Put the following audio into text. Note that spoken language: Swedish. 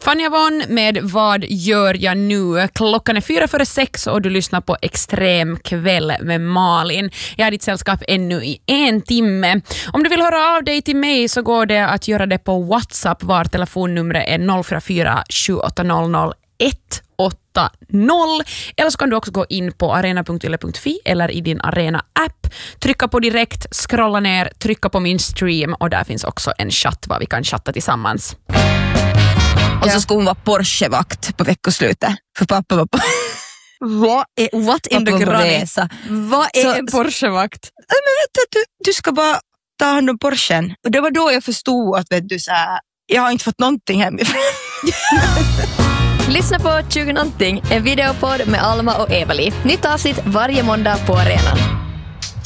Fania Von med Vad gör jag nu? Klockan är 4:46 och du lyssnar på Extrem kväll med Malin. Jag har ditt sällskap ännu i 1 timme. Om du vill höra av dig till mig så går det att göra det på WhatsApp. Var telefonnumret är 044 7800 180. Eller så kan du också gå in på arena.yle.fi eller i din Arena-app. Trycka på direkt, scrolla ner, trycka på min stream och där finns också en chatt var vi kan chatta tillsammans. Och så ska hon vara Porsche-vakt på veckoslutet. För pappa var på... What in the granny? Vad är en Porsche-vakt? Du ska bara ta hand om Porschen. Och det var då jag förstod att så här, jag har inte fått någonting hemifrån. Lyssna på 20 någonting, en videopodd med Alma och Evali. Nytt avsnitt varje måndag på Arenan.